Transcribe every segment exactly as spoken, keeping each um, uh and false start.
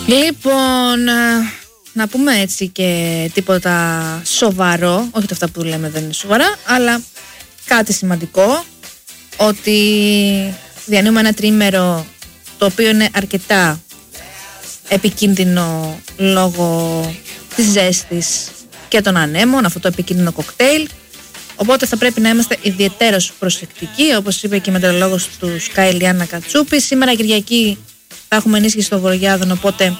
Λοιπόν, να πούμε έτσι και τίποτα σοβαρό. Όχι ότι αυτά που λέμε δεν είναι σοβαρά, αλλά κάτι σημαντικό, ότι διανύουμε ένα τριήμερο το οποίο είναι αρκετά επικίνδυνο λόγω της ζέστης και των ανέμων, αυτό το επικίνδυνο κοκτέιλ. Οπότε θα πρέπει να είμαστε ιδιαιτέρως προσεκτικοί, όπως είπε και η μετεωρολόγος του Sky Λιάννα Κατσούπη. Σήμερα Κυριακή θα έχουμε ενίσχυση των βορειάδων, οπότε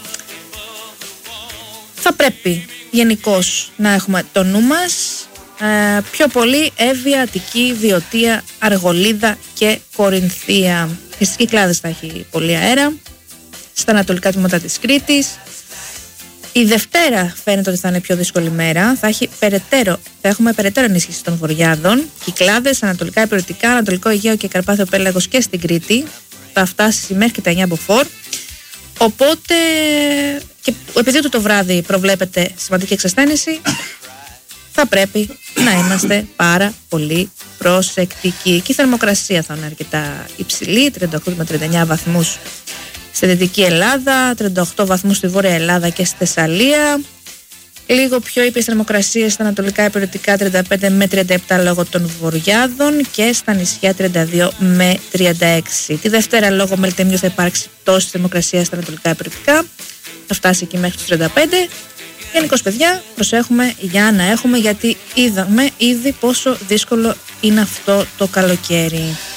θα πρέπει γενικώς να έχουμε το νου μας. Ε, πιο πολύ Εύβοια, Αττική, Βιωτία, Αργολίδα και Κορινθία. Και στις Κυκλάδες θα έχει πολύ αέρα, στα ανατολικά τμήματα της Κρήτης. Η Δευτέρα φαίνεται ότι θα είναι πιο δύσκολη μέρα. Θα, έχει περαιτέρω, θα έχουμε περαιτέρω ενίσχυση των βορειάδων. Κυκλάδες, Ανατολικά Υπηρετικά, Ανατολικό Αιγαίο και Καρπάθιο Πέλαγος και στην Κρήτη. Θα φτάσει μέχρι και τα εννιά μποφόρ. Οπότε, και επειδή το, το βράδυ προβλέπεται σημαντική εξασθένηση, θα πρέπει να είμαστε πάρα πολύ προσεκτικοί. Και η θερμοκρασία θα είναι αρκετά υψηλή, τριάντα οκτώ με τριάντα εννιά βαθμούς στη Δυτική Ελλάδα, τριάντα οκτώ βαθμούς στη Βόρεια Ελλάδα και στη Θεσσαλία. Λίγο πιο ήπιες θερμοκρασίες στα Ανατολικά Υπηρετικά, τριάντα πέντε με τριάντα επτά λόγω των βορειάδων, και στα νησιά τριάντα δύο με τριάντα έξι. Τη Δευτέρα λόγω μελτεμιού θα υπάρξει τόση θερμοκρασία στα Ανατολικά Υπηρετικά, θα φτάσει εκεί μέχρι τους τριάντα πέντε. Γενικώς, παιδιά, προσέχουμε για να έχουμε, γιατί είδαμε ήδη πόσο δύσκολο είναι αυτό το καλοκαίρι.